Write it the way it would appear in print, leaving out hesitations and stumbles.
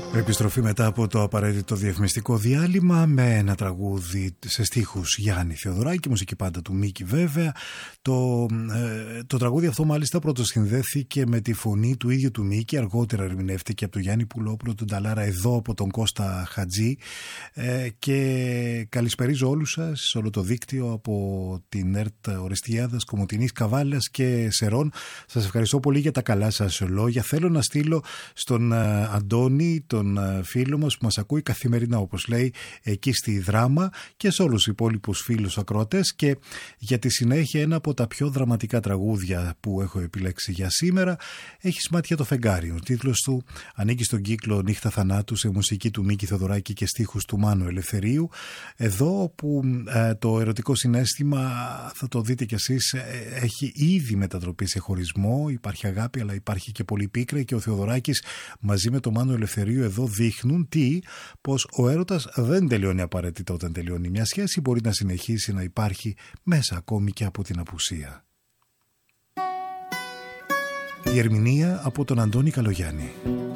Επιστροφή μετά από το απαραίτητο διαφημιστικό διάλειμμα με ένα τραγούδι σε στίχους Γιάννη Θεοδωράκη, μουσική πάντα του Μίκη βέβαια. Το τραγούδι αυτό μάλιστα πρωτοσυνδέθηκε με τη φωνή του ίδιου του Μίκη, αργότερα ερμηνεύτηκε από τον Γιάννη Πουλόπουλο, τον Ταλάρα, εδώ από τον Κώστα Χατζή. Και καλησπερίζω όλους σας σε όλο το δίκτυο από την ΕΡΤ Ορεστιάδας, Κομοτηνής, Καβάλας και Σερών. Σας ευχαριστώ πολύ για τα καλά σας λόγια. Θέλω να στείλω στον Αντώνη, τον φίλο μας που μας ακούει καθημερινά, όπως λέει, εκεί στη Δράμα, και σε όλους τους υπόλοιπους φίλους ακροατές, και για τη συνέχεια ένα από τα πιο δραματικά τραγούδια που έχω επιλέξει για σήμερα. Έχεις μάτια το φεγγάρι. Ο τίτλος του ανήκει στον κύκλο Νύχτα Θανάτου, σε μουσική του Μίκη Θεοδωράκη και στίχους του Μάνου Ελευθερίου. Εδώ που το ερωτικό συναίσθημα, θα το δείτε κι εσείς, έχει ήδη μετατροπή σε χωρισμό. Υπάρχει αγάπη, αλλά υπάρχει και πολύ πίκρα, και ο Θεοδωράκης μαζί με τον Μάνο Ελευθερίου εδώ δείχνουν πως ο έρωτας δεν τελειώνει απαραίτητα όταν τελειώνει μια σχέση, μπορεί να συνεχίσει να υπάρχει μέσα ακόμη και από την απουσία. Η ερμηνεία από τον Αντώνη Καλογιάννη.